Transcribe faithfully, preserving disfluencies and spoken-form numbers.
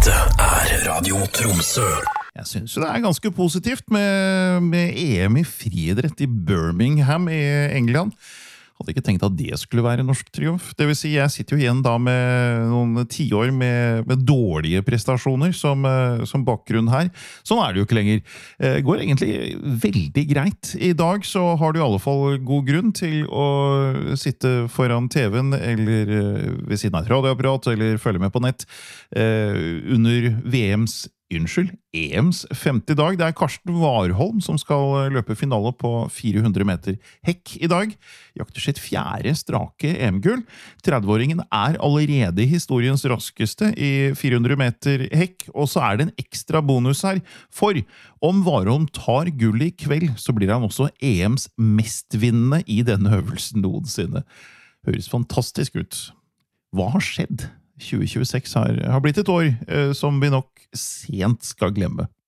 Dette er Radio Tromsø. Jeg synes jo det er ganske positivt med, med E M i friidrett i Birmingham i England. Hadde ikke tenkt at det skulle være norsk triumf. Det vil si, jeg sitter jo igjen da med noen tiår med, med dårlige prestasjoner som, som bakgrunn her. Sånn er det jo ikke lenger. Det går egentlig veldig greit. I dag så har du i alle fall god grunn til å sitte foran T V-en eller ved siden av et radioapparat eller følge med på nett under V M's Unnskyld, E M's femte dag. Det er Karsten Warholm som skal løpe finale på fire hundre meter hekk i dag. Jakter sitt fjerde strake E M-gull. tredve-åringen er allerede historiens raskeste i fire hundre meter hekk, og så er det en ekstra bonus her, for om Warholm tar gull i kveld, så blir han også E M's mestvinnende i denne øvelsen noensinne. Høres fantastisk ut. Hva har skjedd? tjue tjueseks har, har blitt et år eh, som vi nok sent skal glemme.